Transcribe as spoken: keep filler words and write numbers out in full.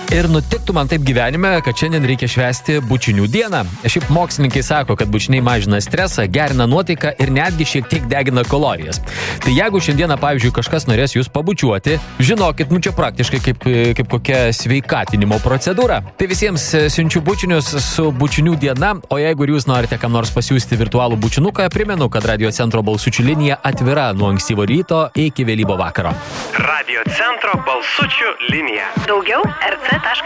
Ir nutiktų man taip gyvenime, kad šiandien reikia švęsti bučinių dieną. Šiaip mokslininkai sako, kad bučiniai mažina stresą, gerina nuotaiką ir netgi šiek tiek degina kalorijas. Tai jeigu šiandieną, pavyzdžiui, kažkas norės jūs pabučiuoti, žinokit, nu čia praktiškai kaip, kaip kokia sveikatinimo procedūra. Tai visiems siunčiu bučinius su bučinių diena, o jeigu ir jūs norite kam nors pasiųsti virtualų bučinuką, primenu, kad Radio Centro balsučių linija atvira nuo ankstyvo ryto iki vėlyvo vakaro. Radio Centro balsučių linija. Daugiau R C